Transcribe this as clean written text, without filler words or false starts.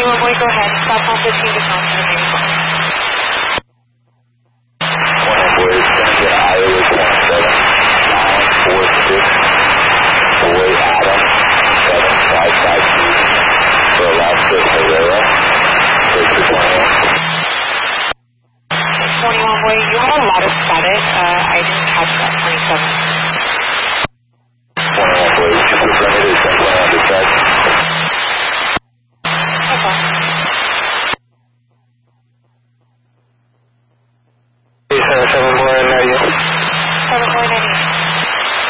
Illinois, go ahead. Stop on 15 to South San Diego.